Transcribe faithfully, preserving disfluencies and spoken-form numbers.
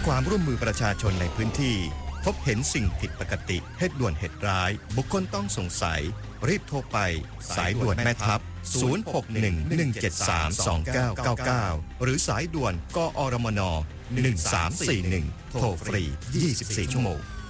ความร่วมมือประชาชนในพื้นที่พบเห็นสิ่งผิดปกติเหตุด่วนเหตุร้ายบุคคลต้องสงสัยรีบโทรไปสายด่วนแม่ทัพศูนย์ หก หนึ่ง หนึ่ง เจ็ด สาม สอง เก้า เก้า เก้าหรือสายด่วนกอรมนหนึ่ง สาม สี่ หนึ่งโทรฟรียี่สิบสี่ชั่วโมง